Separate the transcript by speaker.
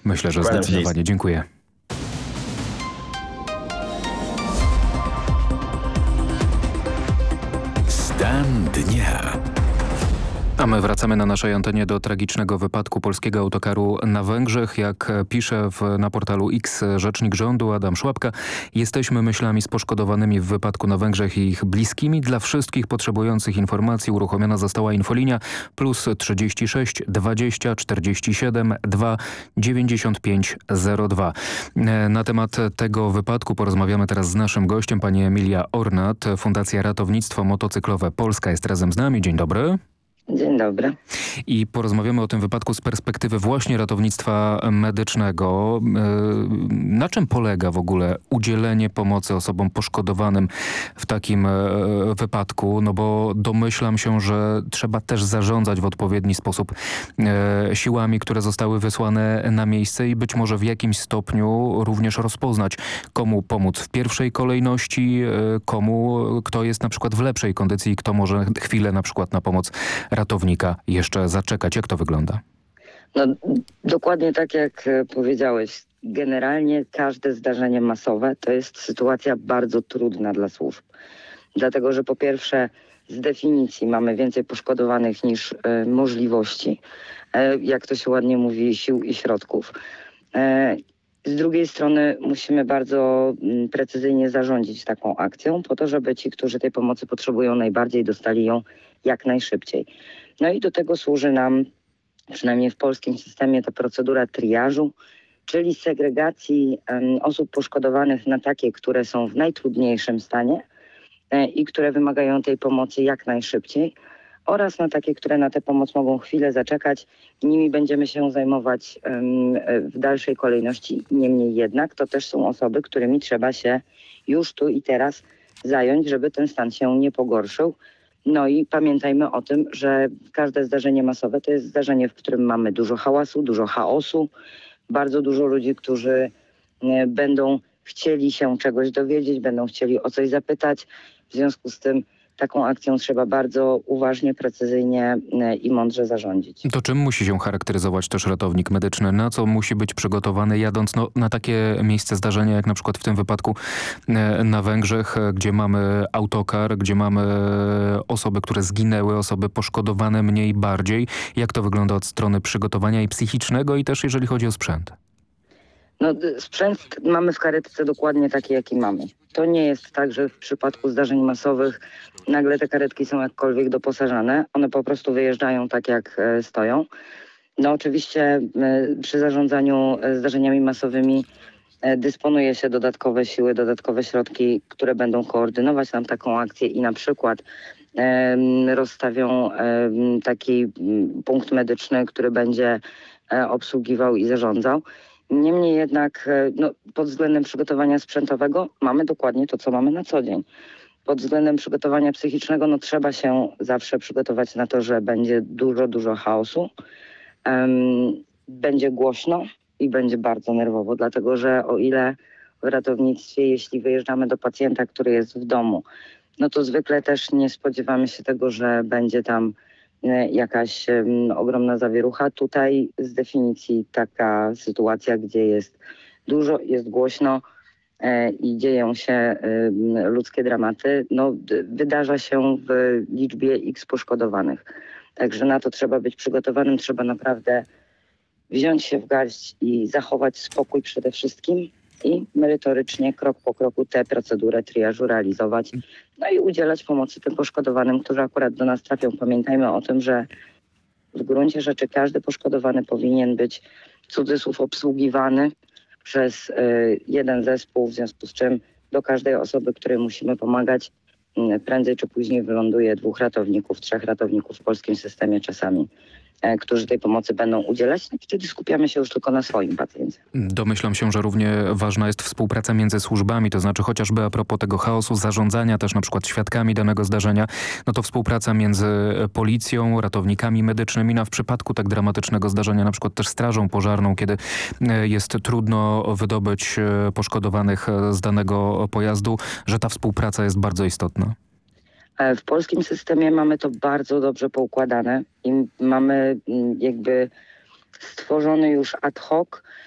Speaker 1: Myślę, że
Speaker 2: Kłaniam się
Speaker 1: zdecydowanie. Dziękuję.
Speaker 3: Stan dnia.
Speaker 1: A my wracamy na naszej antenie do tragicznego wypadku polskiego autokaru na Węgrzech. Jak pisze na portalu X rzecznik rządu Adam Szłapka, jesteśmy myślami z poszkodowanymi w wypadku na Węgrzech i ich bliskimi. Dla wszystkich potrzebujących informacji uruchomiona została infolinia +36 20 47 2 95 02. Na temat tego wypadku porozmawiamy teraz z naszym gościem, pani Emilia Ornat, Fundacja Ratownictwo Motocyklowe Polska jest razem z nami. Dzień dobry.
Speaker 4: Dzień dobry.
Speaker 1: I porozmawiamy o tym wypadku z perspektywy właśnie ratownictwa medycznego. Na czym polega w ogóle udzielenie pomocy osobom poszkodowanym w takim wypadku? No bo domyślam się, że trzeba też zarządzać w odpowiedni sposób siłami, które zostały wysłane na miejsce i być może w jakimś stopniu również rozpoznać, komu pomóc w pierwszej kolejności, kto jest na przykład w lepszej kondycji i kto może chwilę na przykład na pomoc ratownika jeszcze zaczekać. Jak to wygląda?
Speaker 4: No, dokładnie tak jak powiedziałeś. Generalnie każde zdarzenie masowe to jest sytuacja bardzo trudna dla służb. Dlatego, że po pierwsze z definicji mamy więcej poszkodowanych niż możliwości. Jak to się ładnie mówi, sił i środków. Z drugiej strony musimy bardzo precyzyjnie zarządzić taką akcją po to, żeby ci, którzy tej pomocy potrzebują najbardziej, dostali ją jak najszybciej. No i do tego służy nam, przynajmniej w polskim systemie, ta procedura triażu, czyli segregacji osób poszkodowanych na takie, które są w najtrudniejszym stanie i które wymagają tej pomocy jak najszybciej, oraz na takie, które na tę pomoc mogą chwilę zaczekać. Nimi będziemy się zajmować w dalszej kolejności. Niemniej jednak to też są osoby, którymi trzeba się już tu i teraz zająć, żeby ten stan się nie pogorszył. No i pamiętajmy o tym, że każde zdarzenie masowe to jest zdarzenie, w którym mamy dużo hałasu, dużo chaosu, bardzo dużo ludzi, którzy będą chcieli się czegoś dowiedzieć, będą chcieli o coś zapytać. W związku z tym taką akcją trzeba bardzo uważnie, precyzyjnie i mądrze zarządzić.
Speaker 1: To czym musi się charakteryzować też ratownik medyczny? Na co musi być przygotowany jadąc na takie miejsce zdarzenia, jak na przykład w tym wypadku na Węgrzech, gdzie mamy autokar, gdzie mamy osoby, które zginęły, osoby poszkodowane mniej bardziej. Jak to wygląda od strony przygotowania i psychicznego i też jeżeli chodzi o sprzęt?
Speaker 4: No, sprzęt mamy w karetce dokładnie taki, jaki mamy. To nie jest tak, że w przypadku zdarzeń masowych nagle te karetki są jakkolwiek doposażane. One po prostu wyjeżdżają tak, jak stoją. No oczywiście przy zarządzaniu zdarzeniami masowymi dysponuje się dodatkowe siły, dodatkowe środki, które będą koordynować nam taką akcję i na przykład rozstawią taki punkt medyczny, który będzie obsługiwał i zarządzał. Niemniej jednak pod względem przygotowania sprzętowego mamy dokładnie to, co mamy na co dzień. Pod względem przygotowania psychicznego trzeba się zawsze przygotować na to, że będzie dużo chaosu, będzie głośno i będzie bardzo nerwowo, dlatego że o ile w ratownictwie, jeśli wyjeżdżamy do pacjenta, który jest w domu, no to zwykle też nie spodziewamy się tego, że będzie tam jakaś ogromna zawierucha. Tutaj z definicji taka sytuacja, gdzie jest dużo, jest głośno i dzieją się ludzkie dramaty, wydarza się w liczbie X poszkodowanych. Także na to trzeba być przygotowanym, trzeba naprawdę wziąć się w garść i zachować spokój przede wszystkim i merytorycznie, krok po kroku tę procedurę triażu realizować. No i udzielać pomocy tym poszkodowanym, którzy akurat do nas trafią. Pamiętajmy o tym, że w gruncie rzeczy każdy poszkodowany powinien być, cudzysłów, obsługiwany przez jeden zespół, w związku z czym do każdej osoby, której musimy pomagać, prędzej czy później wyląduje 2 ratowników, 3 ratowników w polskim systemie czasami, którzy tej pomocy będą udzielać. I wtedy skupiamy się już tylko na swoim pacjencie.
Speaker 1: Domyślam się, że równie ważna jest współpraca między służbami, to znaczy chociażby a propos tego chaosu, zarządzania też na przykład świadkami danego zdarzenia, no to współpraca między policją, ratownikami medycznymi, w przypadku tak dramatycznego zdarzenia, na przykład też strażą pożarną, kiedy jest trudno wydobyć poszkodowanych z danego pojazdu, że ta współpraca jest bardzo istotna.
Speaker 4: W polskim systemie mamy to bardzo dobrze poukładane i mamy jakby stworzony już ad hoc